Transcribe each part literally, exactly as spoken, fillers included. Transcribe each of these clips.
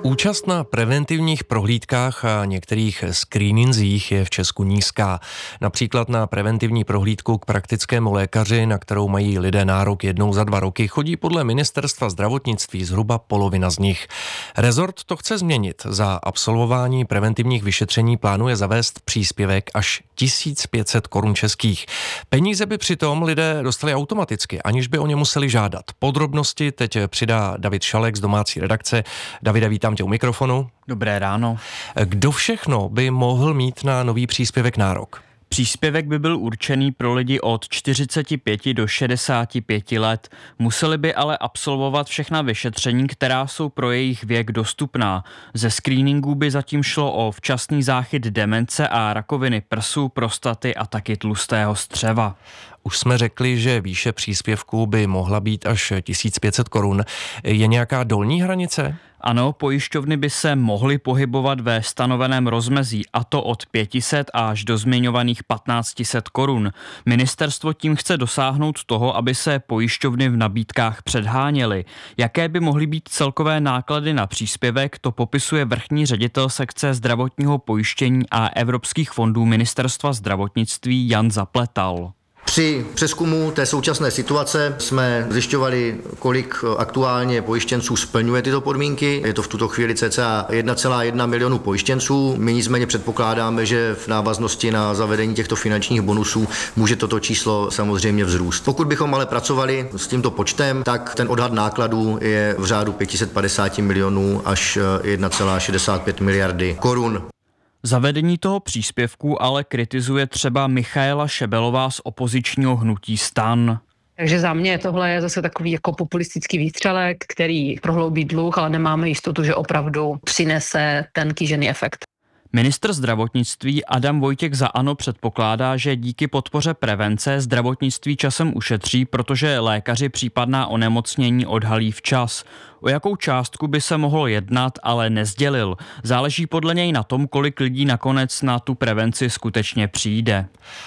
Účast na preventivních prohlídkách a některých screeningzích je v Česku nízká. Například na preventivní prohlídku k praktickému lékaři, na kterou mají lidé nárok jednou za dva roky, chodí podle Ministerstva zdravotnictví zhruba polovina z nich. Rezort to chce změnit. Za absolvování preventivních vyšetření plánuje zavést příspěvek až tisíc pět set korun českých. Peníze by přitom lidé dostali automaticky, aniž by o ně museli žádat. Podrobnosti teď přidá David Šalek z domácí redakce. Davide, vítám tě u mikrofonu. Dobré ráno. Kdo všechno by mohl mít na nový příspěvek nárok? Příspěvek by byl určený pro lidi od čtyřicet pět do šedesáti pěti let. Museli by ale absolvovat všechna vyšetření, která jsou pro jejich věk dostupná. Ze screeningu by zatím šlo o včasný záchyt demence a rakoviny prsu, prostaty a taky tlustého střeva. Už jsme řekli, že výše příspěvku by mohla být až tisíc pět set korun. Je nějaká dolní hranice? Ano, pojišťovny by se mohly pohybovat ve stanoveném rozmezí, a to od pět set až do zmiňovaných patnáct set korun. Ministerstvo tím chce dosáhnout toho, aby se pojišťovny v nabídkách předháněly. Jaké by mohly být celkové náklady na příspěvek, to popisuje vrchní ředitel sekce zdravotního pojištění a evropských fondů Ministerstva zdravotnictví Jan Zapletal. Při přezkumu té současné situace jsme zjišťovali, kolik aktuálně pojištěnců splňuje tyto podmínky. Je to v tuto chvíli cca jedna celá jedna milionu pojištěnců. My nicméně předpokládáme, že v návaznosti na zavedení těchto finančních bonusů může toto číslo samozřejmě vzrůst. Pokud bychom ale pracovali s tímto počtem, tak ten odhad nákladů je v řádu pět set padesát milionů až jedna celá šedesát pět miliardy korun. Zavedení toho příspěvku ale kritizuje třeba Michaela Šebelová z opozičního hnutí STAN. Takže za mě tohle je zase takový jako populistický výstřelek, který prohloubí dluh, ale nemáme jistotu, že opravdu přinese ten kýžený efekt. Ministr zdravotnictví Adam Vojtěch za ANO předpokládá, že díky podpoře prevence zdravotnictví časem ušetří, protože lékaři případná onemocnění odhalí včas. O jakou částku by se mohlo jednat, ale nesdělil. Záleží podle něj na tom, kolik lidí nakonec na tu prevenci skutečně přijde.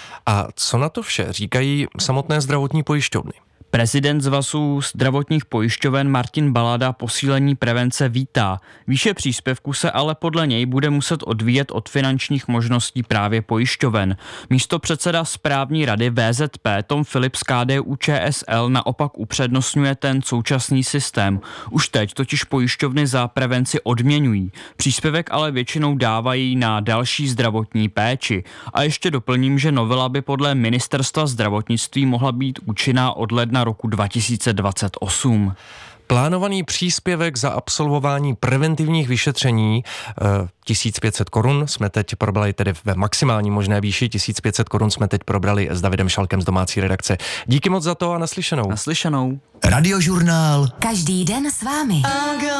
A co na to vše říkají samotné zdravotní pojišťovny? Prezident Svazu zdravotních pojišťoven Martin Balada posílení prevence vítá. Výše příspěvku se ale podle něj bude muset odvíjet od finančních možností právě pojišťoven. Místopředseda správní rady V Z P Tom Filip z K D U Č S L naopak upřednostňuje ten současný systém. Už teď totiž pojišťovny za prevenci odměňují. Příspěvek ale většinou dávají na další zdravotní péči. A ještě doplním, že novela by podle Ministerstva zdravotnictví mohla být účinná od ledna roku dva tisíce dvacet osm. Plánovaný příspěvek za absolvování preventivních vyšetření tisíc pět set korun jsme teď probrali tedy ve maximální možné výši. tisíc pět set korun jsme teď probrali s Davidem Šalkem z domácí redakce. Díky moc za to a naslyšenou. Naslyšenou. Radiožurnál. Každý den s vámi.